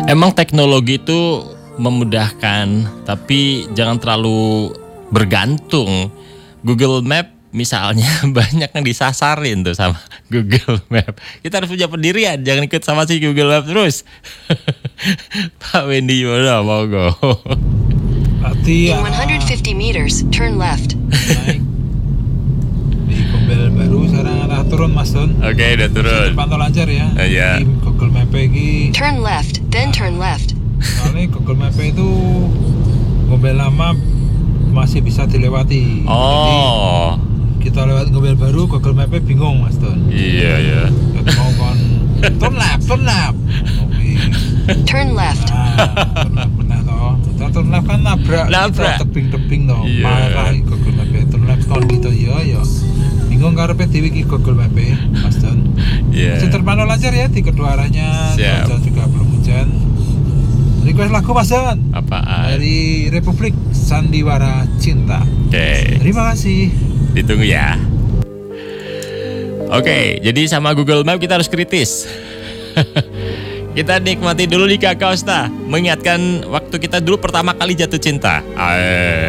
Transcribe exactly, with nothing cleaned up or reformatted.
Emang teknologi itu memudahkan, tapi jangan terlalu bergantung. Google Map misalnya banyak yang disasarin tuh sama Google Map. Kita harus punya pendirian, jangan ikut sama si Google Map terus. Pak Wendy gimana, monggo. Berarti In one hundred fifty meters, turn left. naik di Gombel baru sekarang arah turun Mas Don. Oke, udah turun. Pantau lancar ya. Oh, iya. Di Google Map iki. Turn left, then turn left. Soalnya Google Map itu Gombel lama masih bisa dilewati. Oh, Jadi kita lewat Gombel baru, Google Map bingung Mas Don. iya ya. Mau kon turn left, turn left. Oke. Turn left. Nah, turn left benar toh. Kita turn left kan nabrak. Nabrak. Kita tebing-tebing toh. Iya. Marah Google Map turn left kon gitu ya ya. Bingung karepe dhewe iki Google Map Mas Don. Iya. Masih terpantau lancar ya di kedua arahnya. Siap. Cuaca juga belum hujan. Request lagu Mas Don Apaan? dari Republik Sandiwara Cinta. Oke, Terima kasih. ditunggu ya. Oke, jadi sama Google Map kita harus kritis. Kita nikmati dulu di Kakao Star, mengingatkan waktu kita dulu pertama kali jatuh cinta. Ae.